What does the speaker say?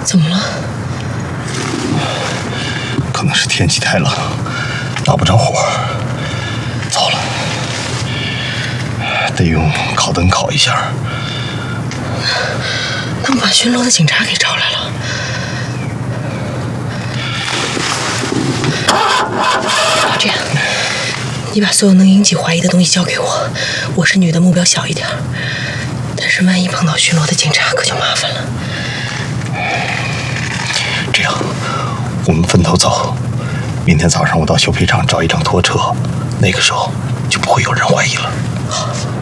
怎么了？ 可能是天气太冷，打不着火。糟了，得用烤灯烤一下。 他们把巡逻的警察给找来了。这样，你把所有能引起怀疑的东西交给我。我是女的，目标小一点，但是万一碰到巡逻的警察，可就麻烦了。 这样，我们分头走。明天早上我到修配厂找一辆拖车，那个时候就不会有人怀疑了。